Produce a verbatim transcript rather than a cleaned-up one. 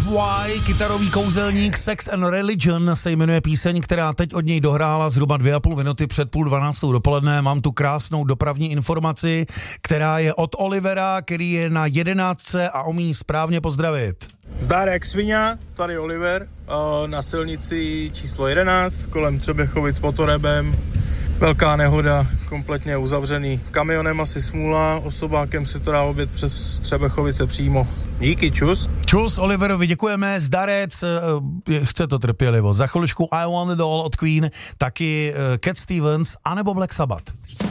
Y, kytarový kouzelník, Sex and Religion se jmenuje píseň, která teď od něj dohrála zhruba dvě a půl minuty před půl dvanáctou dopoledne. Mám tu krásnou dopravní informaci, která je od Olivera, který je na jedenáctce a umí správně pozdravit. Zdár jak svině, tady Oliver, na silnici číslo jedenáct, kolem Třebechovic pod Orebem. Velká nehoda, kompletně uzavřený kamionem, asi smůla, osobákem se to dá obět přes Třebechovice přímo. Díky, čus. Čus, Oliverovi děkujeme, zdarec, chce to trpělivo. Za chviličku I Want It All od Queen, taky Cat Stevens, anebo Black Sabbath.